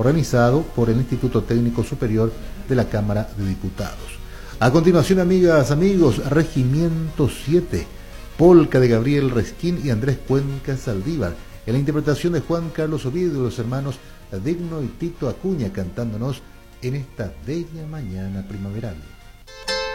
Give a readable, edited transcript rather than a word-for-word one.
organizado por el Instituto Técnico Superior de la Cámara de Diputados. A continuación, amigas, amigos, Regimiento 7, polca de Gabriel Resquín y Andrés Cuenca Saldívar, en la interpretación de Juan Carlos Oviedo y los hermanos Digno y Tito Acuña, cantándonos en esta bella mañana primaveral.